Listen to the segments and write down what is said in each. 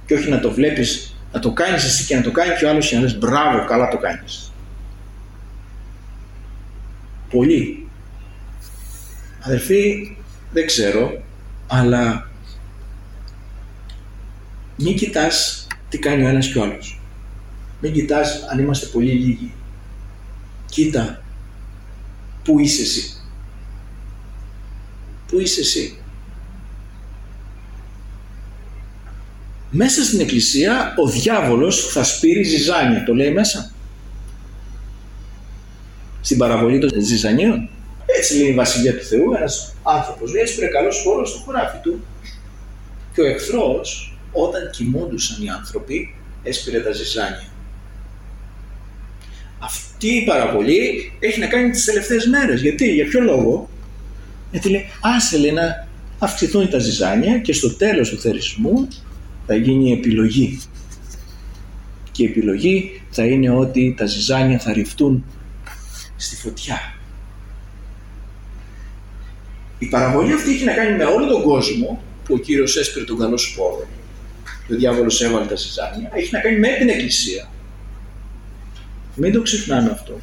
Και όχι να το βλέπεις, να το κάνεις εσύ και να το κάνει και ο άλλος και να λες μπράβο, καλά το κάνεις. Πολύ. Αδελφοί, δεν ξέρω, αλλά μην κοιτάς τι κάνει ο ένας και ο άλλος. Μην κοιτάς αν είμαστε πολύ λίγοι. Κοίτα πού είσαι εσύ. Πού είσαι εσύ. Μέσα στην εκκλησία ο διάβολος θα σπείρει ζυζάνια. Το λέει μέσα. Στην παραβολή των ζυζανίων. Έτσι λέει η Βασιλεία του Θεού. Ένας άνθρωπος λέει έσπηρε καλό σπόρο στο χωράφι του. Και ο εχθρός, όταν κοιμόντουσαν οι άνθρωποι, έσπηρε τα ζυζάνια. Αυτή η παραβολή έχει να κάνει τις τελευταίες μέρες. Γιατί, για ποιο λόγο? Γιατί λέει, άσε λέει να αυξηθούν τα ζυζάνια και στο τέλος του θερισμού θα γίνει η επιλογή. Και η επιλογή θα είναι ότι τα ζυζάνια θα ρυφτούν στη φωτιά. Η παραβολή αυτή έχει να κάνει με όλο τον κόσμο που ο Κύριος έσπηρε τον καλό σπόρο. Ο διάβολος έβαλε τα ζυζάνια. Έχει να κάνει με την Εκκλησία. Μην το ξεχνάμε αυτό.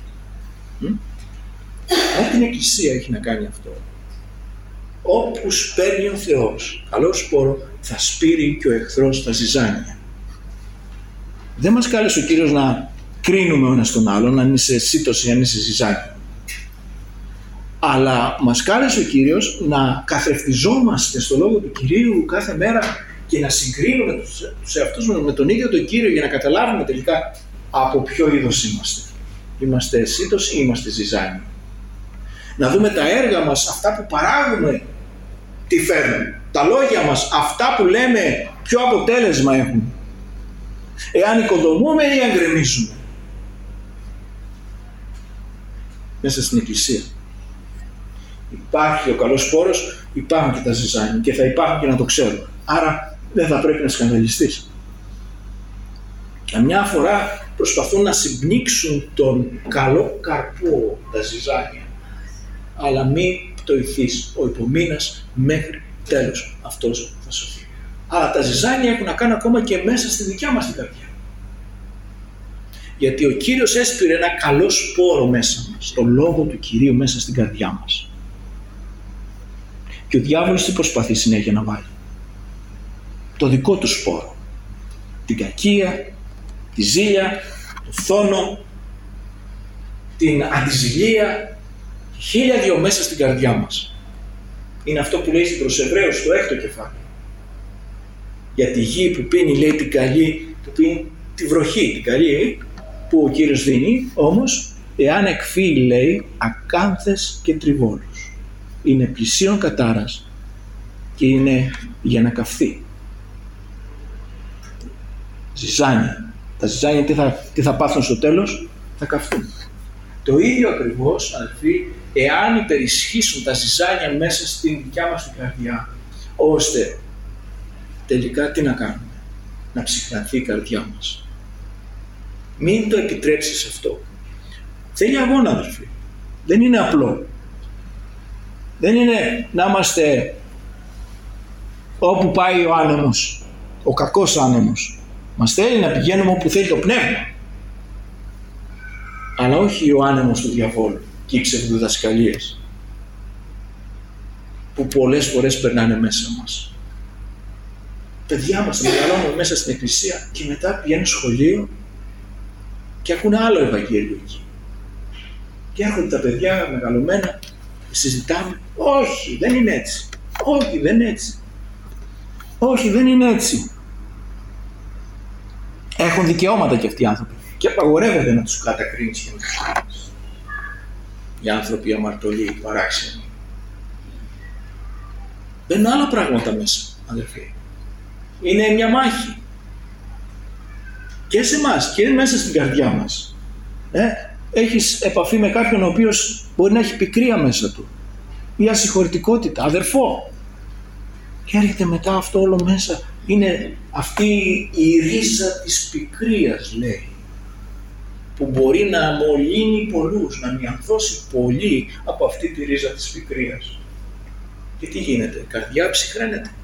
Με την Εκκλησία έχει να κάνει αυτό. Όπου σπέρνει ο Θεός καλό σπόρο, θα σπείρει και ο εχθρός τα ζυζάνια. Δεν μας κάλεσε ο Κύριος να κρίνουμε ο ένας τον άλλον, αν είσαι σύτος ή αν είσαι ζυζάνιο. Αλλά μας κάλεσε ο Κύριος να καθρεφτιζόμαστε στο Λόγο του Κυρίου κάθε μέρα και να συγκρίνουμε τους εαυτούς μας με τον ίδιο τον Κύριο για να καταλάβουμε τελικά από ποιο είδος είμαστε. Είμαστε σύτος ή είμαστε ζυζάνιο. Να δούμε τα έργα μας, αυτά που παράγουμε, τι φέρνουν. Τα λόγια μας, αυτά που λέμε, ποιο αποτέλεσμα έχουν. Εάν οικοδομούμε ή αν γκρεμίζουμε. Μέσα στην Εκκλησία υπάρχει ο καλός σπόρος, υπάρχουν και τα ζυζάνια και θα υπάρχουν και να το ξέρουμε. Άρα δεν θα πρέπει να σκανδαλιστείς. Καμιά φορά προσπαθούν να συμπνίξουν τον καλό καρπό, τα ζυζάνια. Αλλά μη πτωηθείς, ο υπομείνας μέχρι τέλος αυτός θα σωθεί. Αλλά τα ζυζάνια έχουν να κάνουν ακόμα και μέσα στη δικιά μας την καρδιά. Γιατί ο Κύριος έσπηρε ένα καλό σπόρο μέσα μας, το Λόγο του Κυρίου μέσα στην καρδιά μας. Και ο διάβολος τι προσπαθεί συνέχεια να βάλει? Το δικό του σπόρο. Την κακία, τη ζήλια, το φθόνο, την αντιζηλία, 1002 μέσα στην καρδιά μας. Είναι αυτό που λέει προς Εβραίους στο 6ο κεφάλαιο. Για τη γη που πίνει, λέει, την καλή, που πίνει τη βροχή, την καλή που ο Κύριος δίνει, όμως εάν εκφύγει, λέει, ακάνθες και τριβόλους. Είναι πλησίον κατάρας και είναι για να καυθεί. Ζυζάνια. Τα ζυζάνια τι θα πάθουν στο τέλος? Θα καυθούν. Το ίδιο ακριβώς, αδελφοί, εάν υπερισχύσουν τα ζυζάνια μέσα στην δικιά μας την καρδιά, ώστε τελικά τι να κάνουμε? Να ψυχρανθεί η καρδιά μας. Μην το επιτρέψεις αυτό. Θέλει αγώνα, αδελφοί. Δεν είναι απλό. Δεν είναι να είμαστε όπου πάει ο άνεμος, ο κακός άνεμος. Μας θέλει να πηγαίνουμε όπου θέλει το πνεύμα. Αλλά όχι ο άνεμος του διαβόλου και οι ψευδοδιδασκαλίες που πολλές φορές περνάνε μέσα μας. Παιδιά μας μεγαλώνουν μέσα στην εκκλησία και μετά πηγαίνουν σχολείο και έχουν άλλο Ευαγγέλιο εκεί. Και έρχονται τα παιδιά μεγαλωμένα και συζητάμε. Όχι, δεν είναι έτσι. Όχι, δεν είναι έτσι. Όχι, δεν είναι έτσι. Έχουν δικαιώματα και αυτοί οι άνθρωποι. Και απαγορεύεται να τους κατακρίνεις και να τους κρίνεις. Οι άνθρωποι αμαρτωλοί, παράξενοι. Μπαίνουν άλλα πράγματα μέσα, αδελφοί. Είναι μια μάχη. Και σε εμάς και μέσα στην καρδιά μας. Έχεις επαφή με κάποιον ο οποίος μπορεί να έχει πικρία μέσα του. Ή ασυγχωρητικότητα, αδερφό. Και έρχεται μετά αυτό όλο μέσα. Είναι αυτή η ρίζα της πικρίας, λέει. Που μπορεί να μολύνει πολλούς, να μιανθώσει πολύ από αυτή τη ρίζα της πικρίας. Και τι γίνεται? Η καρδιά ψυχραίνεται.